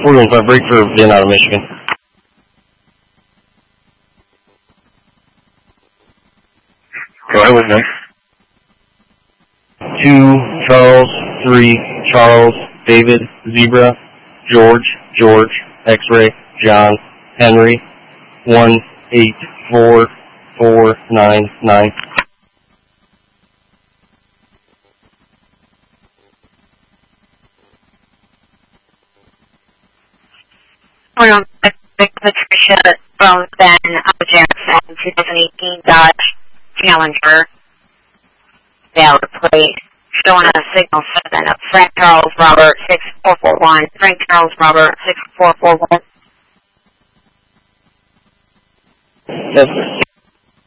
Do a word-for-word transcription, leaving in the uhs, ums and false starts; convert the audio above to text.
four one five, break for being out of Michigan. Go ahead with them. Two, Charles, three, Charles, David, Zebra, George, George, X-ray, John, Henry, one, eight, four, four, nine, nine. Hold on, Patricia from Ben Jackson, twenty eighteen Dodge Challenger. Valid plate. Showing a signal seven of Frank Charles Robert six four four one. Frank Charles Robert six four four one. Yes,